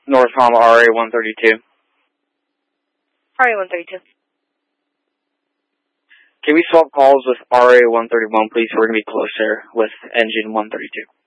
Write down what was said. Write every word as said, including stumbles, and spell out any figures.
Northcom R A one thirty-two. R A one thirty-two. Can we swap calls with R A one thirty-one, please? We're going to be closer with engine one thirty-two.